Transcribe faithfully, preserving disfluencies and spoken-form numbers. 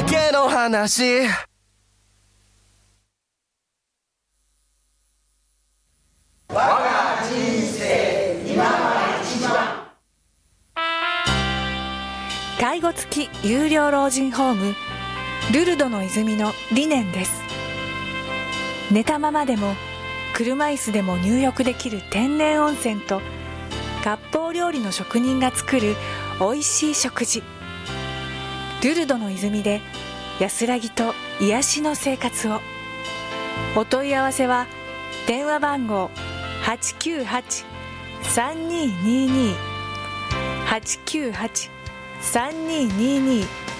だけの話。我が人生今が一番。 介護付き有料老人ホームルルドの泉の理念です。寝たままでも車椅子でも入浴できる天然温泉と割烹料理の職人が作るおいしい食事。ルルドの泉で安らぎと癒しの生活を。お問い合わせは電話番号 はちきゅうはち さんにーにーにー はちきゅうはち さんにーにーにー